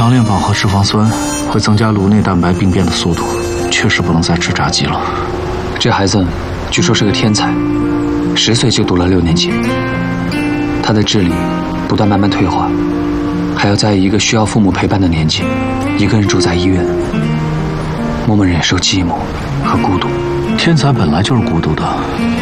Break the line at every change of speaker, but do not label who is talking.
长链饱和脂肪酸会增加颅内蛋白病变的速度，确实不能再吃炸鸡了。
这孩子据说是个天才，10岁就读了6年级，他的智力不但慢慢退化，还要在一个需要父母陪伴的年纪，一个人住在医院，默默忍受寂寞和孤独。
天才本来就是孤独的，